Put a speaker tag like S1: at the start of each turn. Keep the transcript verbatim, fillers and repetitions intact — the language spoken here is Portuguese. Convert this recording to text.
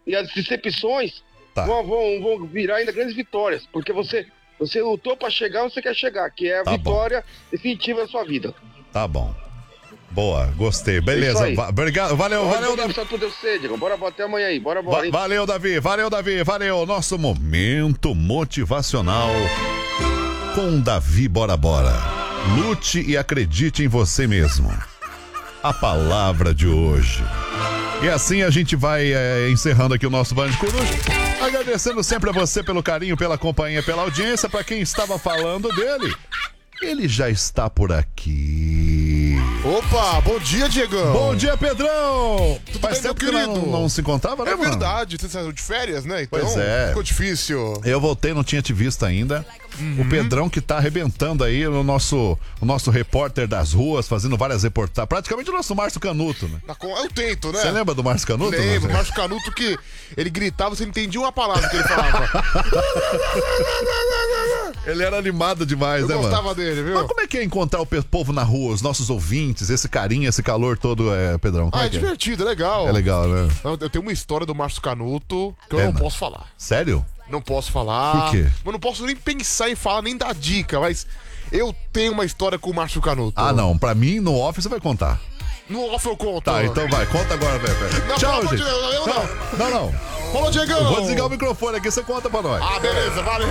S1: e as decepções
S2: Tá.
S1: vão, vão, vão virar ainda grandes vitórias, porque você, você lutou pra chegar onde você quer chegar, que é a
S2: Tá
S1: vitória definitiva da sua vida.
S2: Tá bom. Boa, gostei.
S1: Isso
S2: Beleza.
S1: aí.
S2: Va- Obrigado. Valeu, valeu, Davi.
S1: Só tudo eu sei, Diego. Bora até amanhã aí. Bora, bora.
S2: Va-
S1: hein?
S2: valeu, Davi. Valeu, Davi. Valeu. Nosso momento motivacional com Davi Bora Bora. Lute e acredite em você mesmo. A palavra de hoje. E assim a gente vai é, encerrando aqui o nosso Band Coruja. Agradecendo sempre a você pelo carinho, pela companhia, pela audiência. Para quem estava falando dele, ele já está por aqui.
S3: Opa, bom dia, Diegão.
S2: Bom dia, Pedrão.
S3: Tudo
S2: Faz
S3: bem, meu
S2: tempo que nós
S3: querido?
S2: não, não se encontrava, né,
S3: É
S2: mano?
S3: verdade, você saiu de férias, né? Então
S2: Pois é.
S3: ficou difícil.
S2: Eu voltei, não tinha te visto ainda.
S3: Uhum.
S2: O Pedrão que tá arrebentando aí, o nosso, o nosso repórter das ruas, fazendo várias reportagens. Praticamente o nosso Márcio Canuto, né?
S3: Na con- Eu tento, né?
S2: Você lembra do Márcio Canuto?
S3: Lembro,
S2: né?
S3: Márcio Canuto que ele gritava, você não entendia uma palavra que ele falava.
S2: Ele era animado demais,
S3: Eu
S2: né, mano?
S3: gostava dele, viu?
S2: Mas como é que é encontrar o pe- povo na rua, os nossos ouvintes, esse carinho, esse calor todo, é, Pedrão? Como
S3: Ah,
S2: é
S3: é
S2: que é?
S3: divertido, é legal.
S2: É legal, né?
S3: Eu eu tenho uma história do Márcio Canuto que eu
S2: É,
S3: não
S2: né?
S3: posso falar.
S2: Sério?
S3: Não posso falar.
S2: Por quê?
S3: Eu não posso nem pensar em falar, nem dar dica, mas eu tenho uma história com o Márcio Canuto.
S2: Ah, não. Pra mim, no off, você vai contar.
S3: No off eu conto.
S2: Tá, então vai. Conta agora, velho. velho.
S3: Não,
S2: Tchau,
S3: pelo amor
S2: gente.
S3: de Deus, eu não.
S2: Não, não.
S3: Falou, Diegão.
S2: Eu vou desligar o microfone aqui, você conta pra nós.
S3: Ah, beleza, valeu.